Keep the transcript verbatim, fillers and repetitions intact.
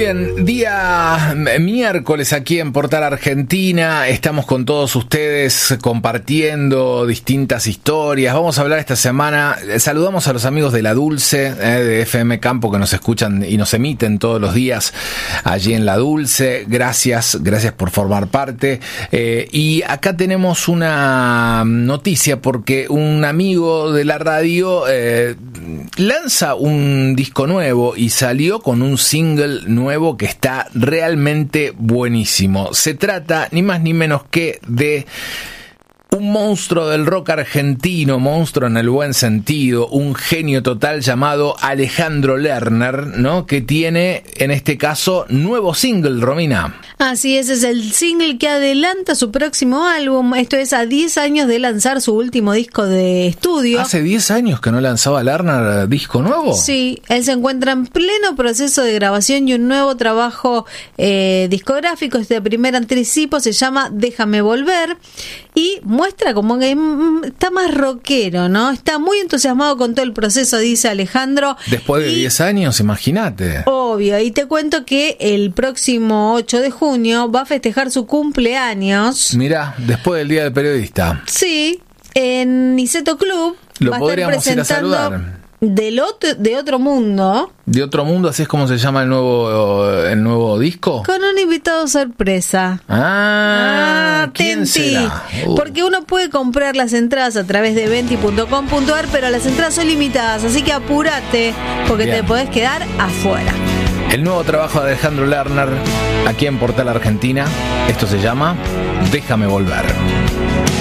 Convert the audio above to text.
bien, día miércoles aquí en Portal Argentina, estamos con todos ustedes compartiendo distintas historias. Vamos a hablar esta semana, saludamos a los amigos de La Dulce, eh, de F M Campo, que nos escuchan y nos emiten todos los días allí en La Dulce. Gracias, gracias por formar parte. Eh, y acá tenemos una noticia porque un amigo de la radio eh, lanza un disco nuevo y salió con un single nuevo que está realmente buenísimo. Se trata ni más ni menos que de un monstruo del rock argentino, monstruo en el buen sentido, un genio total llamado Alejandro Lerner, ¿no? Que tiene, en este caso, nuevo single, Romina. Así es, es el single que adelanta su próximo álbum. Esto es a diez años de lanzar su último disco de estudio. ¿Hace diez años que no lanzaba Lerner disco nuevo? Sí, él se encuentra en pleno proceso de grabación y un nuevo trabajo eh, discográfico. Este primer anticipo se llama Déjame Volver y muestra como que está más rockero, ¿no? Está muy entusiasmado con todo el proceso, dice Alejandro. Después de diez años, imagínate. Obvio, y te cuento que el próximo ocho de junio va a festejar su cumpleaños. Mirá, después del Día del Periodista. Sí, en Niceto Club. Lo va podríamos a estar ir a presentando saludar. Del otro, de otro mundo. ¿De otro mundo? ¿Así es como se llama el nuevo el nuevo disco? Con un invitado sorpresa. Ah, ah ¿quién Tenti. será? Uh. Porque uno puede comprar las entradas a través de venti punto com punto ar, pero las entradas son limitadas, así que apúrate porque Bien. Te podés quedar afuera. El nuevo trabajo de Alejandro Lerner aquí en Portal Argentina. Esto se llama Déjame Volver.